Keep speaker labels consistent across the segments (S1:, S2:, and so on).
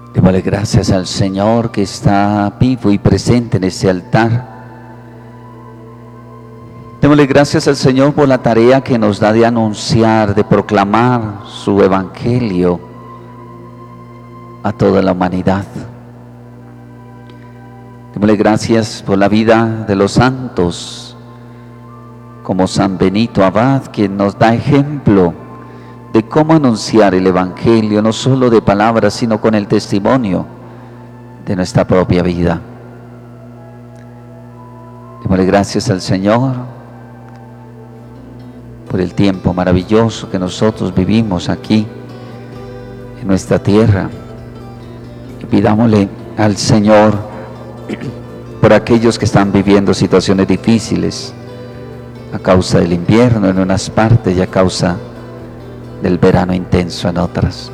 S1: Démosle gracias al Señor que está vivo y presente en este altar. Démosle gracias al Señor por la tarea que nos da de anunciar, de proclamar su evangelio a toda la humanidad. Démosle gracias por la vida de los santos, como San Benito Abad, quien nos da ejemplo de cómo anunciar el evangelio, no solo de palabras, sino con el testimonio de nuestra propia vida. Démosle gracias al Señor por el tiempo maravilloso que nosotros vivimos aquí en nuestra tierra, y pidámosle al Señor por aquellos que están viviendo situaciones difíciles a causa del invierno en unas partes y a causa del verano intenso en otras.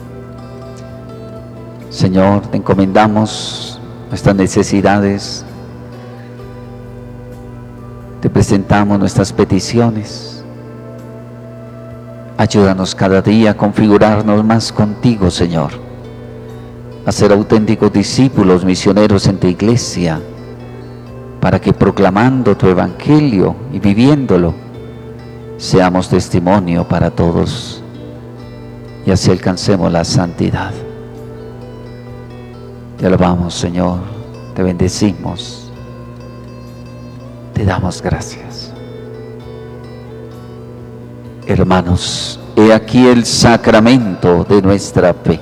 S1: Señor, te encomendamos nuestras necesidades, te presentamos nuestras peticiones. Ayúdanos cada día a configurarnos más contigo, Señor, a ser auténticos discípulos misioneros en tu iglesia, para que proclamando tu evangelio y viviéndolo, seamos testimonio para todos y así alcancemos la santidad. Te alabamos, Señor, te bendecimos, te damos gracias. Hermanos, he aquí el sacramento de nuestra fe.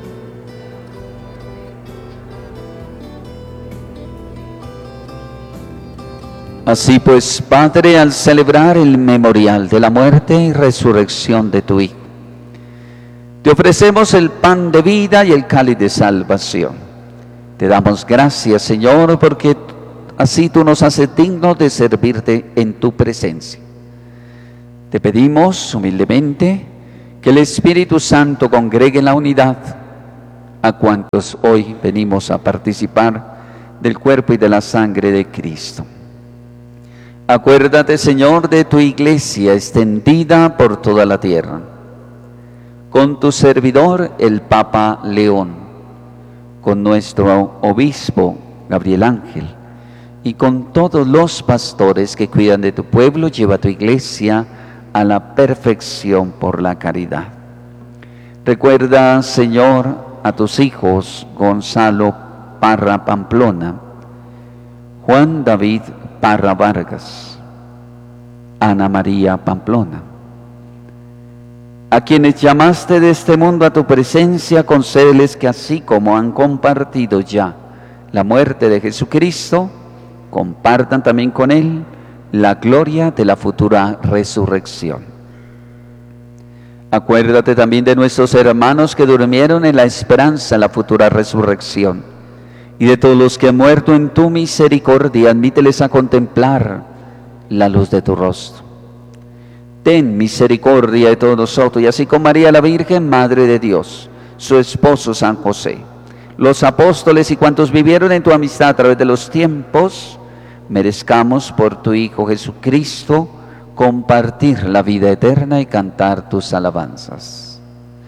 S1: Así pues, Padre, al celebrar el memorial de la muerte y resurrección de tu Hijo, te ofrecemos el pan de vida y el cáliz de salvación. Te damos gracias, Señor, porque así tú nos haces dignos de servirte en tu presencia. Te pedimos humildemente que el Espíritu Santo congregue en la unidad a cuantos hoy venimos a participar del cuerpo y de la sangre de Cristo. Acuérdate, Señor, de tu iglesia extendida por toda la tierra, con tu servidor, el Papa León, con nuestro obispo, Gabriel Ángel, y con todos los pastores que cuidan de tu pueblo. Lleva a tu iglesia a la perfección por la caridad. Recuerda, Señor, a tus hijos Gonzalo Parra Pamplona, Juan David Parra Vargas, Ana María Pamplona, a quienes llamaste de este mundo a tu presencia. Concédeles que así como han compartido ya la muerte de Jesucristo, compartan también con Él la gloria de la futura resurrección. Acuérdate también de nuestros hermanos que durmieron en la esperanza de la futura resurrección, y de todos los que han muerto en tu misericordia. Admíteles a contemplar la luz de tu rostro. Ten misericordia de todos nosotros, y así con María la Virgen, Madre de Dios, su esposo San José, los apóstoles y cuantos vivieron en tu amistad a través de los tiempos, merezcamos por tu Hijo Jesucristo compartir la vida eterna y cantar tus alabanzas.